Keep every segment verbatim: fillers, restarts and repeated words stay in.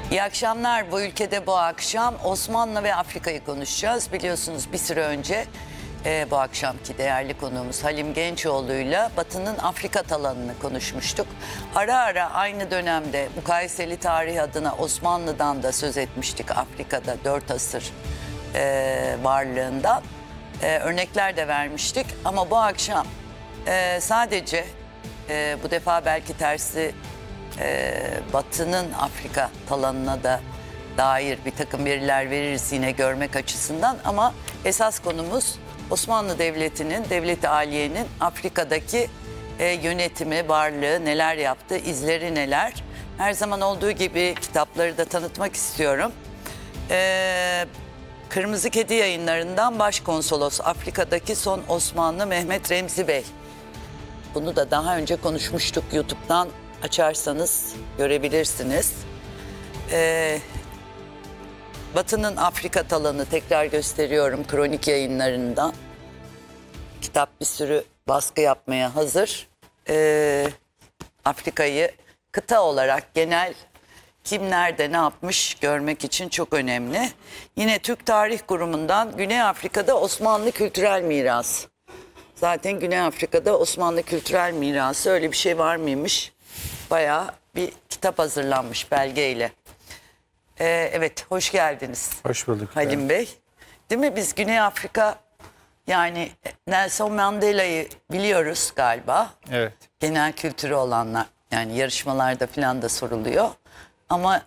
İyi akşamlar. Bu ülkede bu akşam Osmanlı ve Afrika'yı konuşacağız. Biliyorsunuz bir süre önce e, bu akşamki değerli konuğumuz Halim Gençoğlu'yla Batı'nın Afrika talanını konuşmuştuk. Ara ara aynı dönemde mukayeseli tarih adına Osmanlı'dan da söz etmiştik. Afrika'da dört asır e, varlığından e, örnekler de vermiştik. Ama bu akşam e, sadece e, bu defa belki tersi Ee, Batı'nın Afrika talanına da dair bir takım veriler veririz yine görmek açısından, ama esas konumuz Osmanlı Devleti'nin, Devlet-i Aliye'nin Afrika'daki e, yönetimi, varlığı, neler yaptı, izleri neler. Her zaman olduğu gibi kitapları da tanıtmak istiyorum. Ee, Kırmızı Kedi Yayınları'ndan Başkonsolos Afrika'daki Son Osmanlı Mehmet Remzi Bey. Bunu da daha önce konuşmuştuk, YouTube'dan açarsanız görebilirsiniz. Ee, Batı'nın Afrika talanı tekrar gösteriyorum Kronik Yayınları'ndan. Kitap bir sürü baskı yapmaya hazır. Ee, Afrika'yı kıta olarak genel kim nerede ne yapmış görmek için çok önemli. Yine Türk Tarih Kurumu'ndan Güney Afrika'da Osmanlı Kültürel Mirası. Zaten Güney Afrika'da Osmanlı Kültürel Mirası, öyle bir şey var mıymış? Bayağı bir kitap hazırlanmış belgeyle. Ee, evet, hoş geldiniz. Hoş bulduk. Halim yani. Bey. Değil mi, biz Güney Afrika, yani Nelson Mandela'yı biliyoruz galiba. Evet. Genel kültürü olanlar, yani yarışmalarda falan da soruluyor. Ama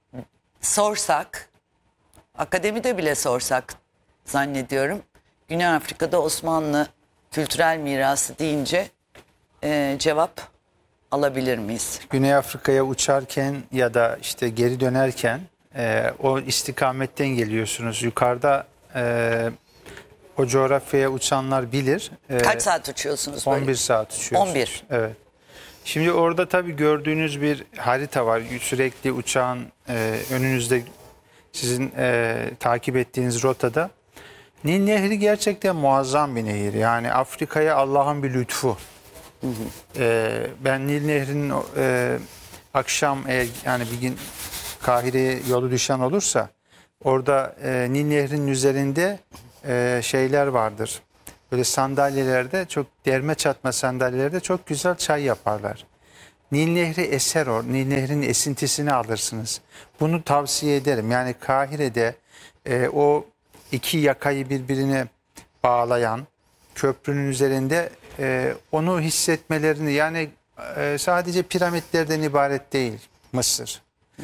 sorsak, akademide bile sorsak zannediyorum, Güney Afrika'da Osmanlı kültürel mirası deyince e, cevap alabilir miyiz? Güney Afrika'ya uçarken ya da işte geri dönerken e, o istikametten geliyorsunuz. Yukarıda e, o coğrafyaya uçanlar bilir. E, Kaç saat uçuyorsunuz böyle? on bir saat uçuyoruz. on bir. Evet. Şimdi orada tabii gördüğünüz bir harita var. Sürekli uçağın e, önünüzde sizin e, takip ettiğiniz rotada. Nil Nehri gerçekten muazzam bir nehir. Yani Afrika'ya Allah'ın bir lütfu. Hı hı. Ee, ben Nil Nehri'nin e, akşam e, yani bir gün Kahire'ye yolu düşen olursa orada e, Nil Nehri'nin üzerinde e, şeyler vardır. Böyle sandalyelerde, çok derme çatma sandalyelerde çok güzel çay yaparlar. Nil Nehri eser o. Nil Nehri'nin esintisini alırsınız. Bunu tavsiye ederim. Yani Kahire'de e, o iki yakayı birbirine bağlayan köprünün üzerinde e, onu hissetmelerini, yani e, sadece piramitlerden ibaret değil Mısır.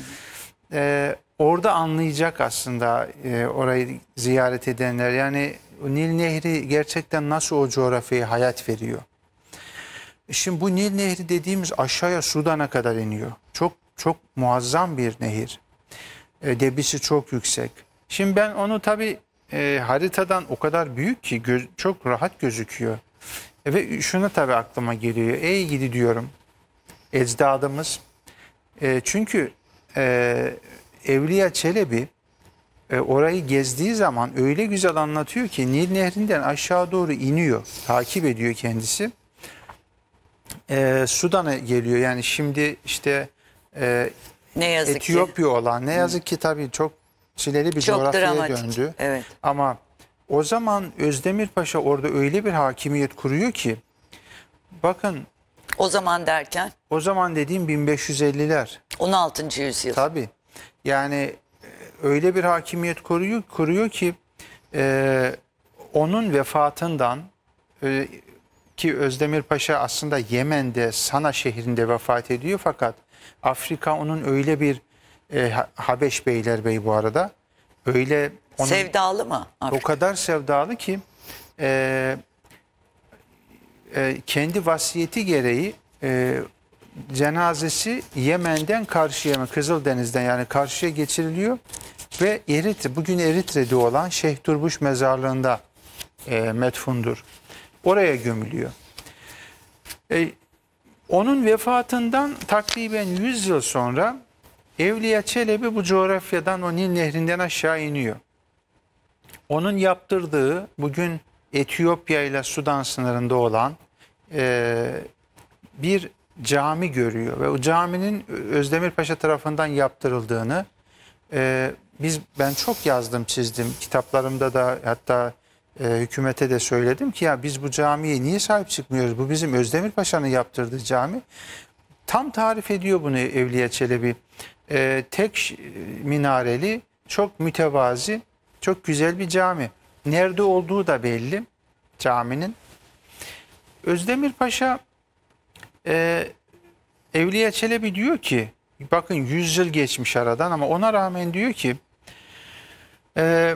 E, orada anlayacak aslında e, orayı ziyaret edenler, yani Nil Nehri gerçekten nasıl o coğrafyaya hayat veriyor. Şimdi bu Nil Nehri dediğimiz aşağıya Sudan'a kadar iniyor. Çok çok muazzam bir nehir. E, debisi çok yüksek. Şimdi ben onu tabii e, haritadan o kadar büyük ki göz, çok rahat gözüküyor. E, ve şuna tabii aklıma geliyor. Ey gidi diyorum ecdadımız. E, çünkü e, Evliya Çelebi e, orayı gezdiği zaman öyle güzel anlatıyor ki Nil Nehri'nden aşağı doğru iniyor. Takip ediyor kendisi. E, Sudan'a geliyor. Yani şimdi işte e, Ne yazık Etiyopya ki. olan, ne yazık ki tabii çok çileli bir Çok coğrafyaya dramatik. döndü. Evet. Ama o zaman Özdemir Paşa orada öyle bir hakimiyet kuruyor ki, bakın O zaman derken o zaman dediğim bin beş yüz elliler. on altıncı yüzyıl. Tabii. Yani e, öyle bir hakimiyet kuruyor, kuruyor ki e, onun vefatından e, ki Özdemir Paşa aslında Yemen'de Sana şehrinde vefat ediyor, fakat Afrika onun öyle bir e, Habeş Beylerbeyi bu arada öyle onun, Sevdalı mı Afrika? o kadar sevdalı ki e, e, kendi vasiyeti gereği e, cenazesi Yemen'den karşıya, Kızıldeniz'den yani karşıya geçiriliyor ve Eritre, bugün Eritre'de olan Şeyh Durbuş mezarlığında e, metfundur. Oraya gömülüyor. E, onun vefatından takriben yüz yıl sonra Evliya Çelebi bu coğrafyadan, o Nil Nehri'nden aşağı iniyor. Onun yaptırdığı, bugün Etiyopya ile Sudan sınırında olan e, bir cami görüyor ve o caminin Özdemir Paşa tarafından yaptırıldığını e, biz ben çok yazdım, çizdim. Kitaplarımda da, hatta e, hükümete de söyledim ki ya biz bu camiye niye sahip çıkmıyoruz? Bu bizim Özdemir Paşa'nın yaptırdığı cami. Tam tarif ediyor bunu Evliya Çelebi. E, tek minareli, çok mütevazi, çok güzel bir cami. Nerede olduğu da belli caminin. Özdemir Paşa, e, Evliya Çelebi diyor ki, bakın yüz yıl geçmiş aradan ama ona rağmen diyor ki e,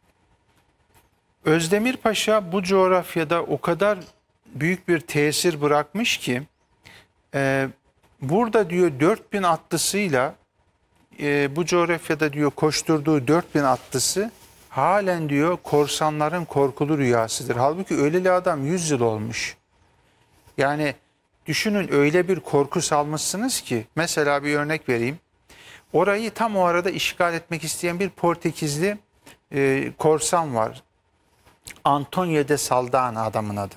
Özdemir Paşa bu coğrafyada o kadar büyük bir tesir bırakmış ki e, burada diyor dört bin atlısıyla e, bu coğrafyada diyor koşturduğu dört bin atlısı halen diyor korsanların korkulu rüyasıdır. Halbuki öleli adam yüz yıl olmuş. Yani düşünün, öyle bir korku salmışsınız ki, mesela bir örnek vereyim. Orayı tam o arada işgal etmek isteyen bir Portekizli e, korsan var. Antonio de Saldanha adamın adı.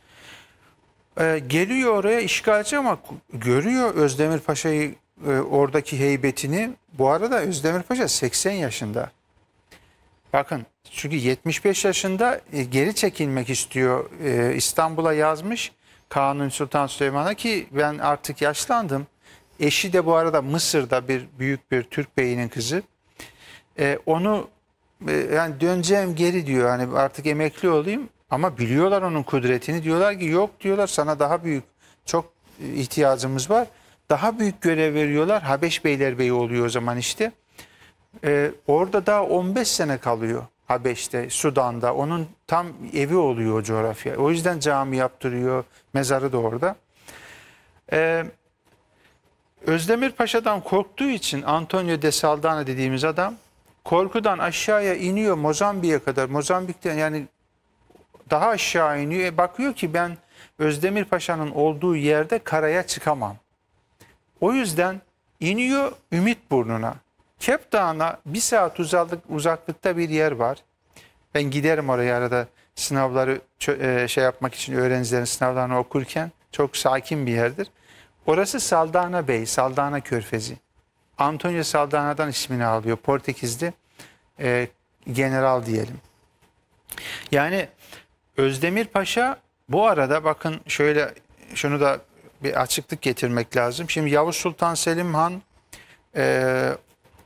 E, geliyor oraya işgalci ama görüyor Özdemir Paşa'yı, e, oradaki heybetini. Bu arada Özdemir Paşa seksen yaşında. Bakın, çünkü yetmiş beş yaşında e, geri çekilmek istiyor. E, İstanbul'a yazmış Kanuni Sultan Süleyman'a ki ben artık yaşlandım. Eşi de bu arada Mısır'da bir büyük bir Türk beyinin kızı. E, onu e, yani döneceğim geri diyor, hani artık emekli olayım, ama biliyorlar onun kudretini, diyorlar ki yok diyorlar, sana daha büyük çok ihtiyacımız var. Daha büyük görev veriyorlar. Habeş Beylerbeyi oluyor o zaman işte. E, orada daha on beş sene kalıyor. Habeş'te, Sudan'da. Onun tam evi oluyor o coğrafya. O yüzden cami yaptırıyor. Mezarı da orada. Ee, Özdemir Paşa'dan korktuğu için Antonio de Saldanha dediğimiz adam korkudan aşağıya iniyor, Mozambik'e kadar. Mozambik'ten yani daha aşağı iniyor. E, bakıyor ki ben Özdemir Paşa'nın olduğu yerde karaya çıkamam. O yüzden iniyor Ümitburnu'na. Kep Dağı'na bir saat uzaklık, uzaklıkta bir yer var. Ben giderim oraya arada sınavları e, şey yapmak için, öğrencilerin sınavlarını okurken. Çok sakin bir yerdir. Orası Saldanha Bey, Saldanha Körfezi. Antonio Saldanha'dan ismini alıyor. Portekizli e, general diyelim. Yani Özdemir Paşa bu arada, bakın şöyle, şunu da bir açıklık getirmek lazım. Şimdi Yavuz Sultan Selim Han e,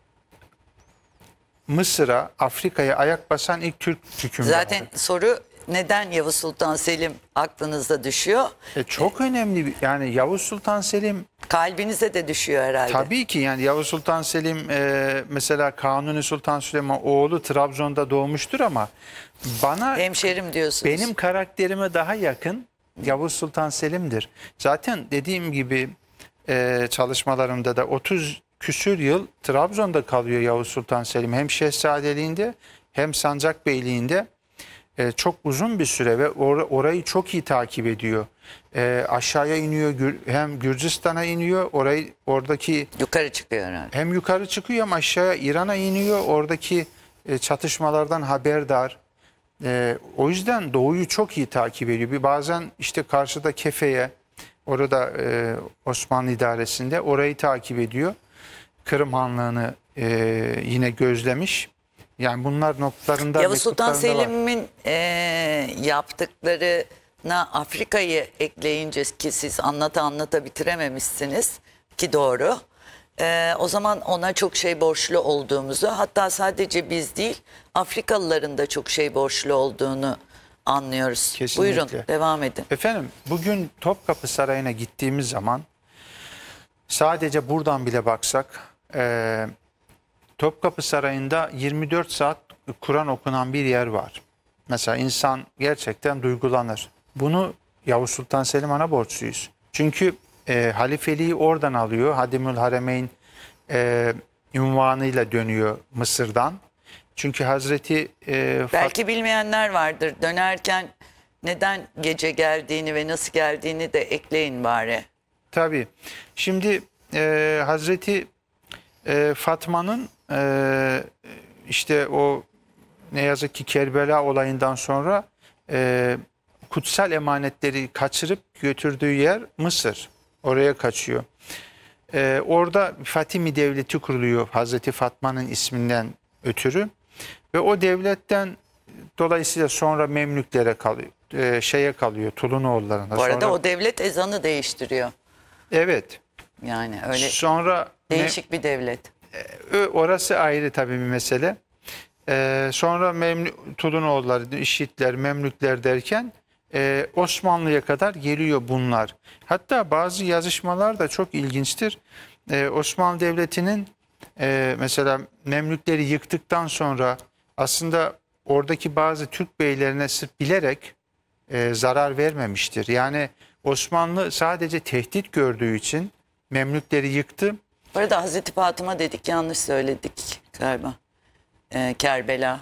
Mısır'a, Afrika'ya ayak basan ilk Türk hükümdarı. Zaten soru neden Yavuz Sultan Selim aklınızda düşüyor? E çok önemli bir, yani Yavuz Sultan Selim Kalbinize de düşüyor herhalde. tabii ki, yani Yavuz Sultan Selim e, mesela Kanuni Sultan Süleyman oğlu Trabzon'da doğmuştur ama bana, Hemşerim diyorsunuz. benim karakterime daha yakın Yavuz Sultan Selim'dir. Zaten dediğim gibi e, çalışmalarımda da otuz küsür yıl Trabzon'da kalıyor Yavuz Sultan Selim. Hem şehzadeliğinde hem sancakbeyliğinde e, çok uzun bir süre ve or orayı çok iyi takip ediyor. E, aşağıya iniyor, Gür hem Gürcistan'a iniyor, orayı oradaki Yukarı çıkıyor herhalde. hem yukarı çıkıyor hem aşağıya İran'a iniyor, oradaki e, çatışmalardan haberdar. E, o yüzden Doğu'yu çok iyi takip ediyor. Bir bazen işte karşıda Kefe'ye, orada e, Osmanlı idaresinde, orayı takip ediyor. Kırım Hanlığı'nı e, yine gözlemiş. Yani bunlar notlarında, Yavuz Sultan mektuplarında var. Selim'in e, yaptıklarına Afrika'yı ekleyince, ki siz anlata anlata bitirememişsiniz ki doğru. E, o zaman ona çok şey borçlu olduğumuzu, hatta sadece biz değil Afrikalıların da çok şey borçlu olduğunu anlıyoruz. Kesinlikle. Buyurun, devam edin. Efendim, bugün Topkapı Sarayı'na gittiğimiz zaman sadece buradan bile baksak e, Topkapı Sarayı'nda yirmi dört saat Kur'an okunan bir yer var. Mesela insan gerçekten duygulanır. Bunu Yavuz Sultan Selim Han'a borçluyuz. Çünkü e, halifeliği oradan alıyor. Hadimül Haremeyn e, ünvanıyla dönüyor Mısır'dan. Çünkü Hazreti e, Belki bilmeyenler vardır. Dönerken neden gece geldiğini ve nasıl geldiğini de ekleyin bari. Tabii. Şimdi e, Hazreti e, Fatma'nın e, işte o ne yazık ki Kerbela olayından sonra e, kutsal emanetleri kaçırıp götürdüğü yer Mısır. Oraya kaçıyor. Ee, orada Fatimi Devleti kuruluyor Hazreti Fatma'nın isminden ötürü. Ve o devletten dolayısıyla sonra Memlüklere kalıyor. E, şeye kalıyor Tulunoğullarına. Bu arada sonra, o devlet ezanı değiştiriyor. evet. Yani öyle Sonra değişik bir devlet. Ö- orası ayrı tabii bir mesele. Ee, sonra Memlü Tulunoğulları, İşitler, Memlükler derken e, Osmanlı'ya kadar geliyor bunlar. Hatta bazı yazışmalar da çok ilginçtir. Ee, Osmanlı Devleti'nin e, mesela Memlükleri yıktıktan sonra aslında oradaki bazı Türk beylerine sırf bilerek e, zarar vermemiştir. Yani Osmanlı sadece tehdit gördüğü için Memlükleri yıktı. Bu arada Hazreti Fatıma dedik, yanlış söyledik galiba. Ee, Kerbela.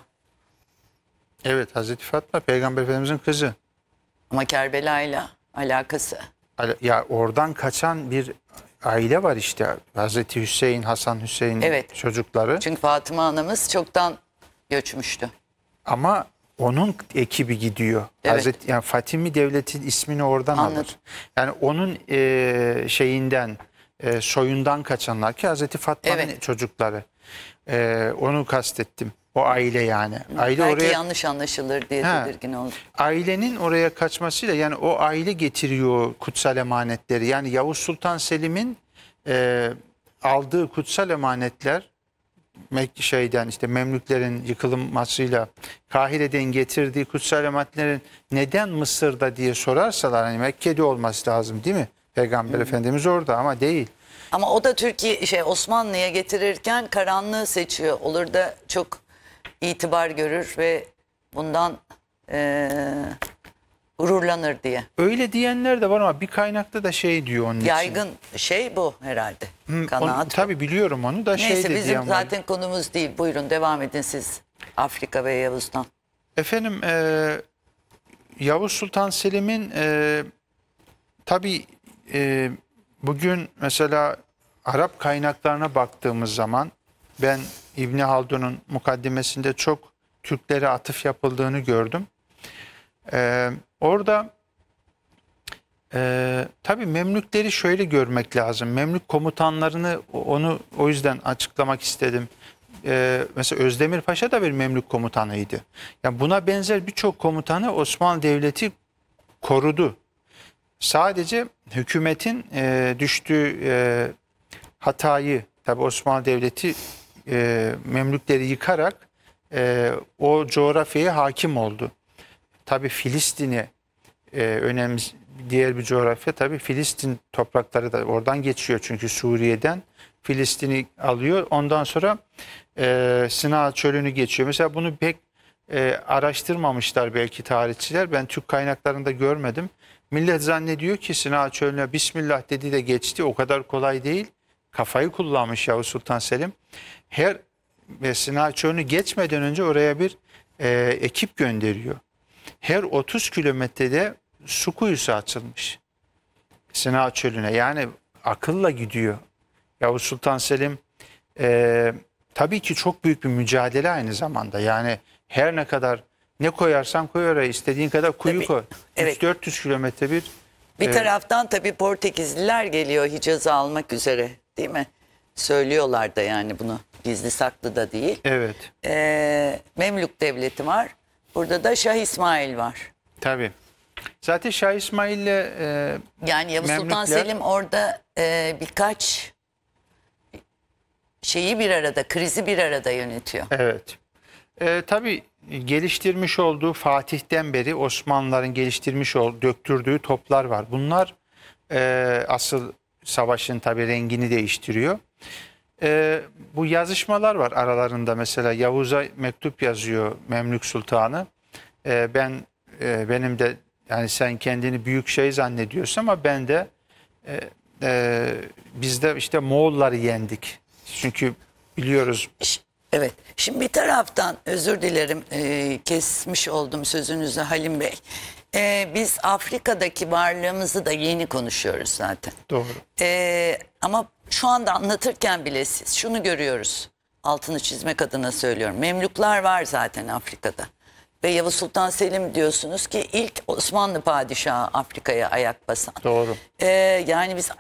Evet, Hazreti Fatma Peygamber Efendimizin kızı. Ama Kerbela'yla alakası. Ya oradan kaçan bir aile var işte. Hazreti Hüseyin, Hasan Hüseyin Evet. çocukları. Çünkü Fatıma anamız çoktan göçmüştü. Ama onun ekibi gidiyor. Evet. Hazreti, yani Fatimi Devleti ismini oradan Anladım. alır. Yani onun e, şeyinden, e, soyundan kaçanlar ki Hazreti Fatma'nın Evet. çocukları. E, onu kastettim. O aile yani. Aile Belki oraya yanlış anlaşılır diye Ha. tedirgin oldum. ailenin oraya kaçmasıyla yani o aile getiriyor kutsal emanetleri. Yani Yavuz Sultan Selim'in e, aldığı kutsal emanetler Mek şeyden işte Memlüklerin yıkılmasıyla Kahire'den getirdiği kutsal emanetlerin neden Mısır'da diye sorarsalar hani Mekke'de olması lazım değil mi? Peygamber Efendimiz orada ama değil. Ama o da Türkiye şey Osmanlı'ya getirirken karanlığı seçiyor. Olur da çok itibar görür ve bundan eee, gururlanır diye. Öyle diyenler de var ama bir kaynakta da şey diyor onun için. Yaygın şey bu herhalde. Hı, Kanaat onu, bu. tabii biliyorum onu da şey Neyse de bizim diyen var. zaten konumuz değil. Buyurun devam edin siz. Afrika ve Yavuz'dan. Efendim e, Yavuz Sultan Selim'in e, tabii e, bugün mesela Arap kaynaklarına baktığımız zaman ben İbni Haldun'un mukaddimesinde çok Türklere atıf yapıldığını gördüm. E, orada e, tabii Memlükleri şöyle görmek lazım. Memlük komutanlarını onu o yüzden açıklamak istedim. Ee, mesela Özdemir Paşa da bir Memlük komutanıydı. Yani buna benzer birçok komutanı Osmanlı Devleti korudu. Sadece hükümetin e, düştüğü e, hatayı tabi Osmanlı Devleti e, Memlükleri yıkarak e, o coğrafyaya hakim oldu. Tabi Filistin'i e, önemli diğer bir coğrafya tabi Filistin toprakları da oradan geçiyor çünkü Suriye'den Filistin'i alıyor. Ondan sonra e, Sina Çölü'nü geçiyor. Mesela bunu pek e, araştırmamışlar belki tarihçiler. Ben Türk kaynaklarında görmedim. Millet zannediyor ki Sina Çölü'ne Bismillah dedi de geçti. O kadar kolay değil. Kafayı kullanmış Yavuz Sultan Selim. Her ve Sina Çölü'nü geçmeden önce oraya bir e, ekip gönderiyor. Her otuz kilometrede su kuyusu açılmış Sina Çölü'ne. Yani akılla gidiyor. Yavuz Sultan Selim e, tabii ki çok büyük bir mücadele aynı zamanda. Yani her ne kadar ne koyarsan koy oraya istediğin kadar kuyu Tabii, koy. evet. üç dört yüz kilometre bir. Bir e, taraftan tabii Portekizliler geliyor Hicaz'ı almak üzere değil mi? Söylüyorlar da yani bunu gizli saklı da değil. Evet Ee, Memlük Devleti var. Burada da Şah İsmail var. tabii. Zaten Şah İsmail'le e, Yani Yavuz Sultan Memlükler- Selim orada e, birkaç şeyi bir arada, krizi bir arada yönetiyor. evet. E, tabii geliştirmiş olduğu Fatih'ten beri Osmanlıların geliştirmiş olduğu, döktürdüğü toplar var. Bunlar e, asıl savaşın tabii rengini değiştiriyor. E, bu yazışmalar var aralarında mesela Yavuz'a mektup yazıyor Memlük Sultanı. E, ben e, benim de yani sen kendini büyük şey zannediyorsun ama ben de e, e, biz de işte Moğolları yendik. Çünkü biliyoruz. Ş- Evet. Şimdi bir taraftan özür dilerim e, kesmiş oldum sözünüzü Halim Bey. E, biz Afrika'daki varlığımızı da yeni konuşuyoruz zaten. Doğru. E, ama şu anda anlatırken bile siz şunu görüyoruz. Altını çizmek adına söylüyorum. Memlükler var zaten Afrika'da. Ve Yavuz Sultan Selim diyorsunuz ki ilk Osmanlı padişahı Afrika'ya ayak basan. Doğru. E, yani biz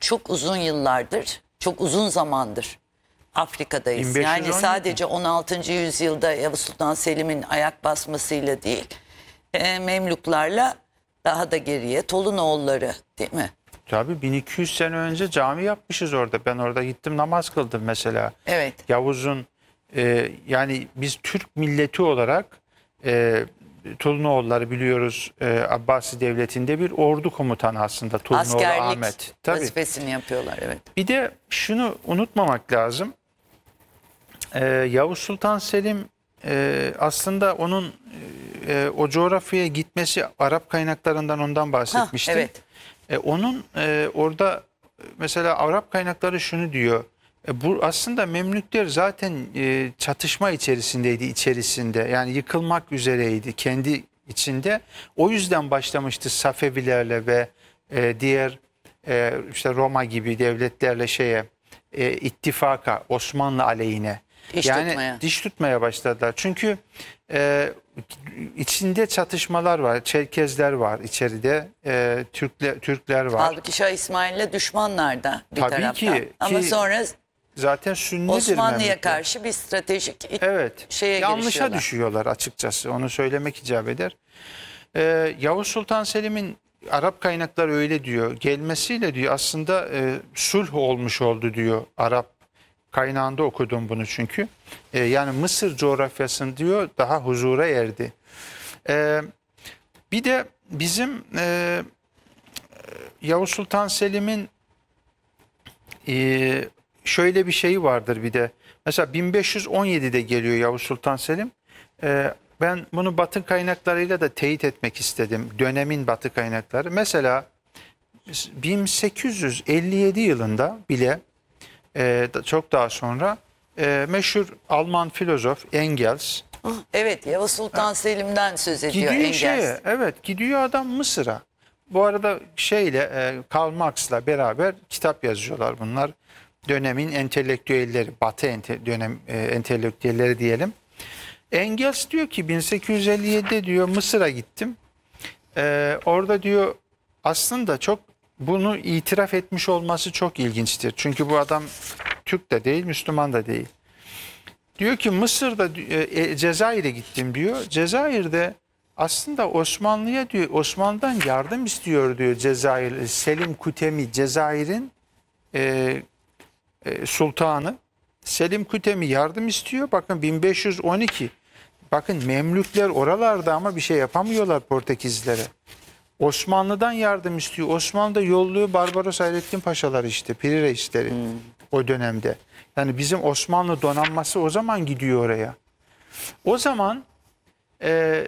çok uzun yıllardır, çok uzun zamandır Afrika'dayız. bin beş yüz on Yani yedi. sadece on altıncı yüzyılda Yavuz Sultan Selim'in ayak basmasıyla değil, e, Memluklarla daha da geriye Tolunoğulları, değil mi? Tabii bin iki yüz sene önce cami yapmışız orada. Ben orada gittim, namaz kıldım mesela. Evet. Yavuz'un e, yani biz Türk milleti olarak e, Tolunoğulları biliyoruz, e, Abbasi Devleti'nde bir ordu komutanı aslında Tolunoğlu Askerlik Ahmet. Tabii. vazifesini yapıyorlar, evet. Bir de şunu unutmamak lazım. Ee, Yavuz Sultan Selim e, aslında onun e, o coğrafyaya gitmesi, Arap kaynaklarından ondan bahsetmiştim. Ha, evet. E, onun e, orada mesela Arap kaynakları şunu diyor. E, bu aslında Memlükler zaten e, çatışma içerisindeydi, içerisinde. Yani yıkılmak üzereydi kendi içinde. O yüzden başlamıştı Safevilerle ve e, diğer e, işte Roma gibi devletlerle şeye e, ittifaka, Osmanlı aleyhine. Diş yani tutmaya. diş tutmaya başladılar. Çünkü e, içinde çatışmalar var, Çerkezler var içeride, e, Türkler Türkler var. Halbuki Şah İsmail'le düşmanlar da bir Tabii taraftan. ki, Ama ki sonra zaten Sünnidir Osmanlı'ya Memlükler. karşı bir stratejik it- Evet. şeye Yanlışa girişiyorlar. düşüyorlar açıkçası. Onu söylemek icap eder. Ee, Yavuz Sultan Selim'in Arap kaynakları öyle diyor. Gelmesiyle diyor aslında e, sulh olmuş oldu diyor. Arap kaynağında okudum bunu çünkü. E, yani Mısır coğrafyasını diyor daha huzura erdi. E, bir de bizim e, Yavuz Sultan Selim'in e, şöyle bir şeyi vardır bir de. Mesela bin beş yüz on yedide geliyor Yavuz Sultan Selim. Ee, ben bunu Batı kaynaklarıyla da teyit etmek istedim. Dönemin Batı kaynakları. Mesela bin sekiz yüz elli yedi yılında bile e, çok daha sonra e, meşhur Alman filozof Engels Evet, Yavuz Sultan Selim'den söz ediyor gidiyor Engels. şeye, evet gidiyor adam Mısır'a. Bu arada şeyle e, Karl Marx'la beraber kitap yazıyorlar bunlar. Dönemin entelektüelleri, Batı ente, dönem e, entelektüelleri diyelim. Engels diyor ki bin sekiz yüz elli yedide diyor Mısır'a gittim. E, orada diyor aslında çok bunu itiraf etmiş olması çok ilginçtir. Çünkü bu adam Türk de değil, Müslüman da değil. Diyor ki Mısır'da e, Cezayir'e gittim diyor. Cezayir'de aslında Osmanlı'ya diyor Osmanlı'dan yardım istiyor diyor Cezayir. Selim Kutemi Cezayir'in e, e, sultanı. Selim Kutemi yardım istiyor. Bakın bin beş yüz on iki. Bakın Memlükler oralarda ama bir şey yapamıyorlar Portekizlilere. Osmanlı'dan yardım istiyor. Osmanlı da yolluyor Barbaros Hayrettin Paşalar işte, Piri Reisleri hmm. o dönemde. Yani bizim Osmanlı donanması o zaman gidiyor oraya. O zaman e,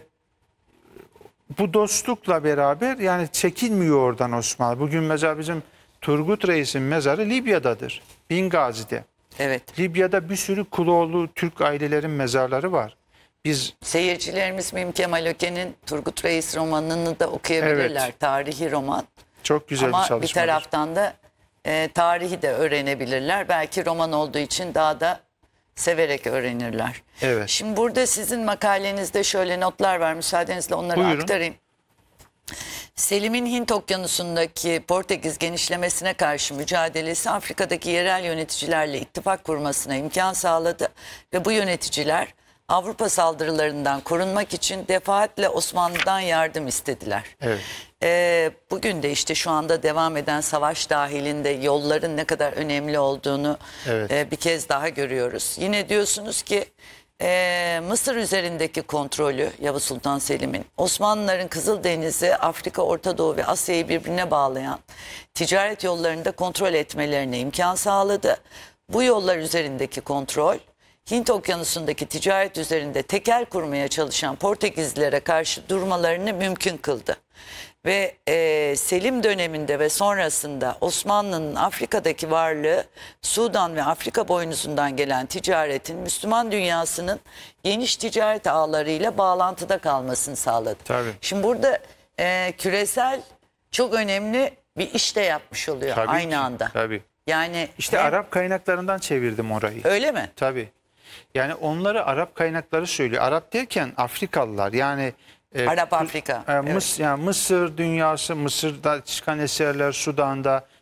bu dostlukla beraber yani çekilmiyor oradan Osmanlı. Bugün mesela bizim Turgut Reis'in mezarı Libya'dadır. Bingazi'de. Evet. Libya'da bir sürü Kuloğlu Türk ailelerin mezarları var. Biz Seyircilerimiz Mim Kemal Öke'nin Turgut Reis romanını da okuyabilirler. Evet. Tarihi roman. çok güzel Ama bir çalışmadır. bir taraftan da e, tarihi de öğrenebilirler. Belki roman olduğu için daha da severek öğrenirler. Evet. Şimdi burada sizin makalenizde şöyle notlar var. Müsaadenizle onları Buyurun. aktarayım. Selim'in Hint Okyanusu'ndaki Portekiz genişlemesine karşı mücadelesi Afrika'daki yerel yöneticilerle ittifak kurmasına imkan sağladı ve bu yöneticiler Avrupa saldırılarından korunmak için defaatle Osmanlı'dan yardım istediler. Evet. Ee, bugün de işte şu anda devam eden savaş dahilinde yolların ne kadar önemli olduğunu Evet. e, bir kez daha görüyoruz. Yine diyorsunuz ki e, Mısır üzerindeki kontrolü Yavuz Sultan Selim'in Osmanlıların Kızıldeniz'i, Afrika, Orta Doğu ve Asya'yı birbirine bağlayan ticaret yollarını da kontrol etmelerine imkan sağladı. Bu yollar üzerindeki kontrol Hint Okyanusu'ndaki ticaret üzerinde tekel kurmaya çalışan Portekizlilere karşı durmalarını mümkün kıldı. Ve e, Selim döneminde ve sonrasında Osmanlı'nın Afrika'daki varlığı Sudan ve Afrika boynuzundan gelen ticaretin Müslüman dünyasının geniş ticaret ağlarıyla bağlantıda kalmasını sağladı. Tabii. Şimdi burada e, küresel çok önemli bir iş de yapmış oluyor Tabii aynı ki, anda. Tabii. Yani İşte hem- Arap kaynaklarından çevirdim orayı. öyle mi? Tabii. Yani onları Arap kaynakları söylüyor. Arap derken Afrikalılar yani e, Arap Afrika. e, Mıs, Evet. yani Mısır dünyası, Mısır'da çıkan eserler, Sudan'da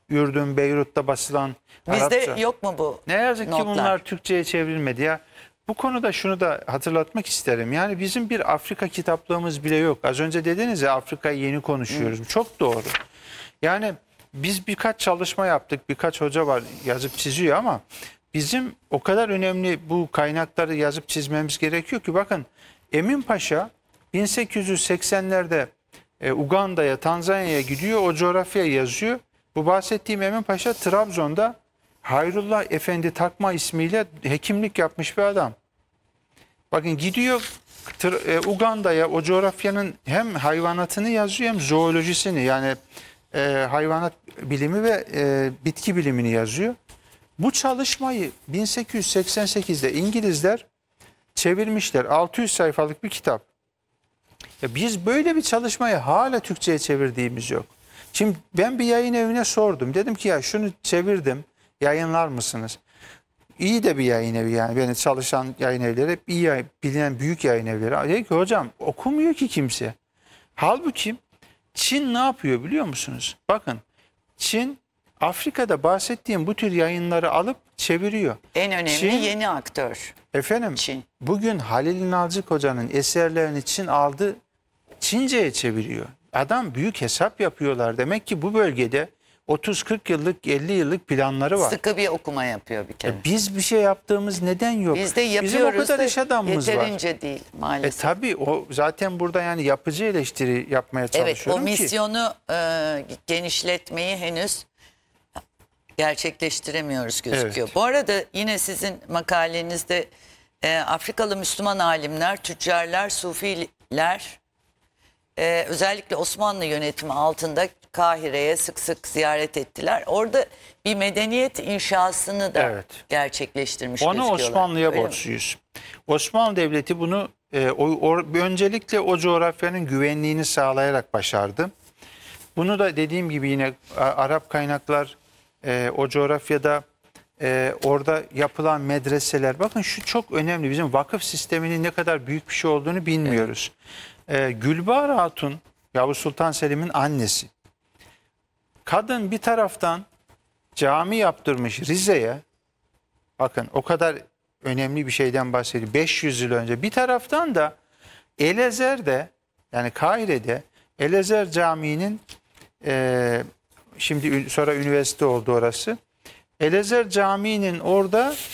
Ürdün, Beyrut'ta basılan Bizde Arapça. yok mu bu Ne yazık ki notlar? bunlar Türkçe'ye çevrilmedi ya. Bu konuda şunu da hatırlatmak isterim. Yani bizim bir Afrika kitaplığımız bile yok. Az önce dediniz ya, Afrika'yı yeni konuşuyoruz. Hı. Çok doğru. Yani biz birkaç çalışma yaptık. Birkaç hoca var yazıp çiziyor ama bizim o kadar önemli bu kaynakları yazıp çizmemiz gerekiyor ki, bakın Emin Paşa bin sekiz yüz seksenlerde e, Uganda'ya, Tanzanya'ya gidiyor. O coğrafyayı yazıyor. Bu bahsettiğim Emin Paşa Trabzon'da Hayrullah Efendi Takma ismiyle hekimlik yapmış bir adam. Bakın gidiyor e, Uganda'ya, o coğrafyanın hem hayvanatını yazıyor hem zoolojisini, yani e, hayvanat bilimi ve e, bitki bilimini yazıyor. Bu çalışmayı bin sekiz yüz seksen sekizde İngilizler çevirmişler. altı yüz sayfalık bir kitap. Ya biz böyle bir çalışmayı hala Türkçe'ye çevirdiğimiz yok. Şimdi ben bir yayın evine sordum. Dedim ki ya şunu çevirdim, yayınlar mısınız? İyi de bir yayın evi, yani benim çalışan yayın evleri hep iyi, yayın, bilinen büyük yayın evleri. Dedi ki hocam okumuyor ki kimse. Halbuki Çin ne yapıyor biliyor musunuz? Bakın Çin Afrika'da bahsettiğim bu tür yayınları alıp çeviriyor. En önemli Çin, yeni aktör. Efendim Çin. Bugün Halil Nalcık Hoca'nın eserlerini Çin aldı, Çince'ye çeviriyor. Adam büyük hesap yapıyorlar. Demek ki bu bölgede otuz kırk yıllık, elli yıllık planları var. Sıkı bir okuma yapıyor bir kere. E biz bir şey yaptığımız neden yok? Biz de yapıyoruz Bizim o kadar da iş adamımız var. yeterince değil E maalesef. tabii o zaten burada yani yapıcı eleştiri yapmaya Evet, çalışıyorum o ki. misyonu e, genişletmeyi henüz gerçekleştiremiyoruz gözüküyor. Evet. Bu arada yine sizin makalenizde e, Afrikalı Müslüman alimler, tüccarlar, sufiler e, özellikle Osmanlı yönetimi altında Kahire'ye sık sık ziyaret ettiler. Orada bir medeniyet inşasını da Evet. gerçekleştirmiş Onu gözüküyorlar. Osmanlı'ya Öyle mi? borçluyuz. Osmanlı Devleti bunu e, o, o, öncelikle o coğrafyanın güvenliğini sağlayarak başardı. Bunu da dediğim gibi yine a, Arap kaynaklar e, o coğrafyada e, orada yapılan medreseler. Bakın şu çok önemli. Bizim vakıf sisteminin ne kadar büyük bir şey olduğunu bilmiyoruz. E, Gülbahar Hatun, Yavuz Sultan Selim'in annesi. Kadın bir taraftan cami yaptırmış Rize'ye. Bakın o kadar önemli bir şeyden bahsediyor. beş yüz yıl önce. Bir taraftan da Elezer'de, yani Kahire'de Elezer Camii'nin e, şimdi sonra üniversite oldu orası. Elezer Camii'nin orada